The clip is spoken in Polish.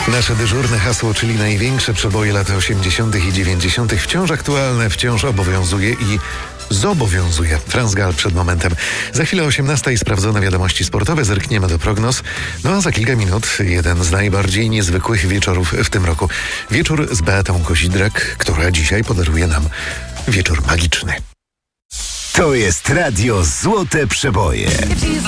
Nasze dyżurne hasło, czyli największe przeboje lat 80. i 90. wciąż aktualne, wciąż obowiązuje i zobowiązuje. Franz Gall przed momentem. Za chwilę 18 sprawdzone wiadomości sportowe, zerkniemy do prognoz. No a za kilka minut jeden z najbardziej niezwykłych wieczorów w tym roku. Wieczór z Beatą Kozidrak, która dzisiaj podaruje nam wieczór magiczny. To jest Radio Złote Przeboje.